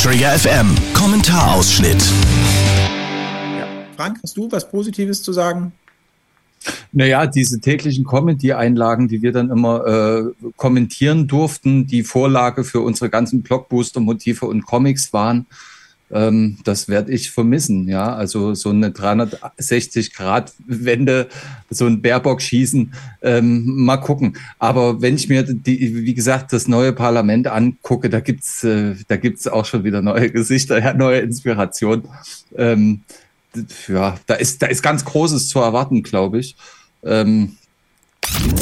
Trigger FM Kommentarausschnitt. Ja. Frank, hast du was Positives zu sagen? Naja, diese täglichen Comedy-Einlagen, die wir dann immer kommentieren durften, die Vorlage für unsere ganzen Blockbuster-Motive und Comics waren, das werde ich vermissen. Ja, also so eine 360-Grad-Wende, so ein Baerbock-Schießen, mal gucken. Aber wenn ich mir, wie gesagt, das neue Parlament angucke, da gibt's auch schon wieder neue Gesichter, ja, neue Inspiration. Ja, da ist ganz Großes zu erwarten, glaube ich.